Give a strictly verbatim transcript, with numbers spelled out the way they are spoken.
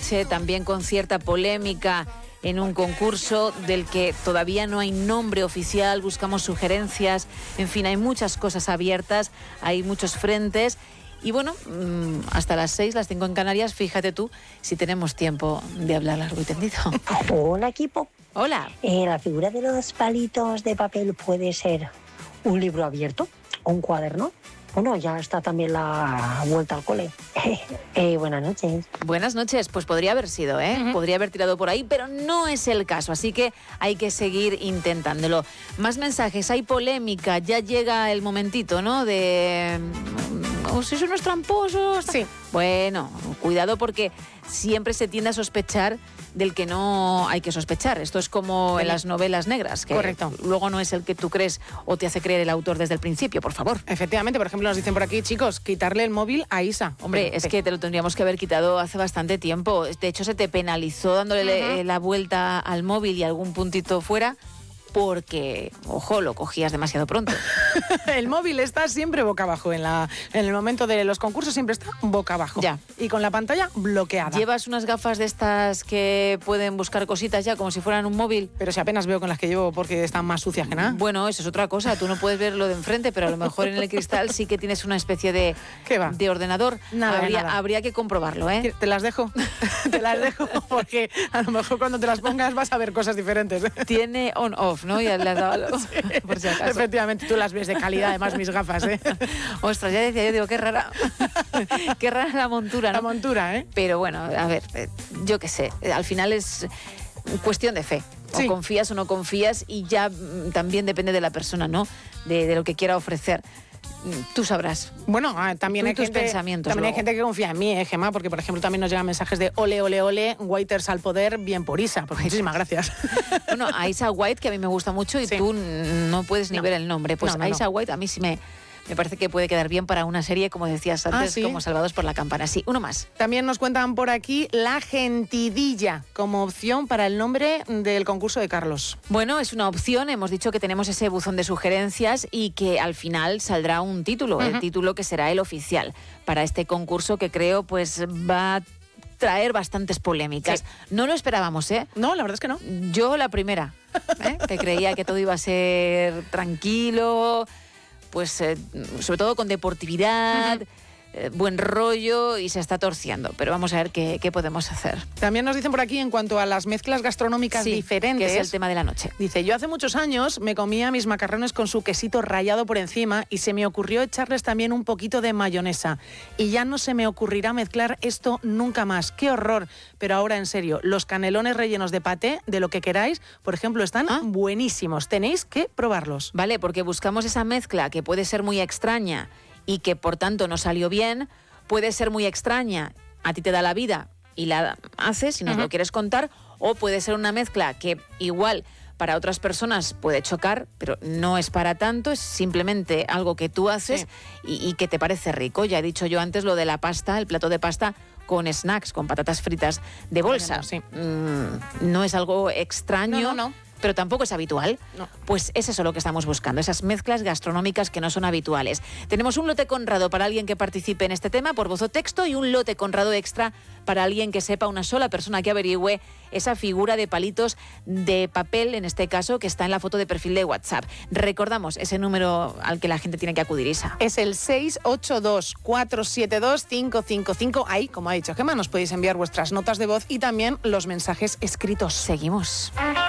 noche, también con cierta polémica en un concurso del que todavía no hay nombre oficial, buscamos sugerencias, en fin, hay muchas cosas abiertas, hay muchos frentes. Y bueno, hasta las seis, las cinco en Canarias, fíjate tú si tenemos tiempo de hablar largo y tendido. Hola, equipo. Hola. Eh, la figura de los palitos de papel puede ser un libro abierto o un cuaderno. Bueno, ya está también la vuelta al cole. eh, buenas noches. Buenas noches. Pues podría haber sido, ¿eh? Uh-huh. Podría haber tirado por ahí, pero no es el caso. Así que hay que seguir intentándolo. Más mensajes. Hay polémica. Ya llega el momentito, ¿no? De... ¿O si son unos tramposos? Sí. Bueno, cuidado porque siempre se tiende a sospechar del que no hay que sospechar. Esto es como en las novelas negras, que Correcto. Luego no es el que tú crees o te hace creer el autor desde el principio, por favor. Efectivamente, por ejemplo, nos dicen por aquí, chicos, quitarle el móvil a Isa. Hombre, Pero, es que te lo tendríamos que haber quitado hace bastante tiempo. De hecho, se te penalizó dándole uh-huh. la vuelta al móvil y algún puntito fuera, porque, ojo, lo cogías demasiado pronto. El móvil está siempre boca abajo. En, la, en el momento de los concursos siempre está boca abajo. Ya. Y con la pantalla bloqueada. ¿Llevas unas gafas de estas que pueden buscar cositas ya, como si fueran un móvil? Pero si apenas veo con las que llevo porque están más sucias que nada. Bueno, eso es otra cosa. Tú no puedes ver lo de enfrente, pero a lo mejor en el cristal sí que tienes una especie de, ¿Qué va? de ordenador. Nada, habría, nada. habría que comprobarlo, ¿eh? Te las dejo. Te las dejo porque a lo mejor cuando te las pongas vas a ver cosas diferentes. Tiene on-off, ¿no? Ya le has dado algo, sí, por si acaso. Efectivamente, tú las ves de calidad, además mis gafas, ¿eh? Ostras, ya decía yo, digo, qué rara, qué rara la montura, ¿no? La montura, ¿eh? Pero bueno, a ver, yo qué sé, al final es cuestión de fe. O sí. confías o no confías y ya también depende de la persona, ¿no? De, de lo que quiera ofrecer. Tú sabrás. Bueno, también, hay tus gente, pensamientos también hay luego. gente que confía en mí, ¿eh, Gemma? Porque, por ejemplo, también nos llegan mensajes de ole, ole, ole, Whiters al poder, bien por Isa. Pues muchísimas gracias. Bueno, a Isa White, que a mí me gusta mucho y sí. tú no puedes ni no. ver el nombre. Pues no, no, a Isa no. White a mí sí me... Me parece que puede quedar bien para una serie, como decías antes, ah, ¿sí? como Salvados por la Campana. Sí, uno más. También nos cuentan por aquí La Gentidilla como opción para el nombre del concurso de Carlos. Bueno, es una opción. Hemos dicho que tenemos ese buzón de sugerencias y que al final saldrá un título, uh-huh. el título que será el oficial para este concurso que creo pues va a traer bastantes polémicas. Sí. No lo esperábamos, ¿eh? No, la verdad es que no. Yo la primera, ¿eh? que creía que todo iba a ser tranquilo... pues eh, sobre todo con deportividad, uh-huh. eh, buen rollo y se está torciendo. Pero vamos a ver qué, qué podemos hacer. También nos dicen por aquí en cuanto a las mezclas gastronómicas sí, diferentes. Que es el tema de la noche. Dice, yo hace muchos años me comía mis macarrones con su quesito rallado por encima y se me ocurrió echarles también un poquito de mayonesa. Y ya no se me ocurrirá mezclar esto nunca más. ¡Qué horror! Pero ahora en serio, los canelones rellenos de paté, de lo que queráis, por ejemplo, están ¿Ah? buenísimos. Tenéis que probarlos. Vale, porque buscamos esa mezcla que puede ser muy extraña y que por tanto no salió bien, puede ser muy extraña, a ti te da la vida y la haces si nos uh-huh. lo quieres contar, o puede ser una mezcla que igual para otras personas puede chocar, pero no es para tanto, es simplemente algo que tú haces sí. y, y que te parece rico. Ya he dicho yo antes lo de la pasta, el plato de pasta con snacks, con patatas fritas de bolsa. Sí. Mm, no es algo extraño. No, no, no. Pero tampoco es habitual, no. Pues es eso lo que estamos buscando, esas mezclas gastronómicas que no son habituales. Tenemos un lote Conrado para alguien que participe en este tema por voz o texto y un lote Conrado extra para alguien que sepa, una sola persona que averigüe esa figura de palitos de papel, en este caso, que está en la foto de perfil de WhatsApp. Recordamos ese número al que la gente tiene que acudir, Isa. Es el seis ocho dos, cuatro siete dos, cinco cinco cinco. Ahí, como ha dicho Gemma, nos podéis enviar vuestras notas de voz y también los mensajes escritos. Seguimos.